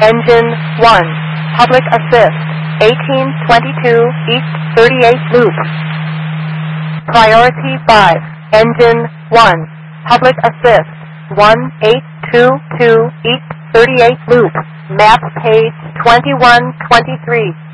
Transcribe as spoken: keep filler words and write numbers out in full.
Engine one, Public Assist, eighteen twenty-two East thirty-eighth Loop. Priority five, Engine one, Public Assist, eighteen twenty-two East thirty-eighth Loop. Map page twenty-one twenty-three.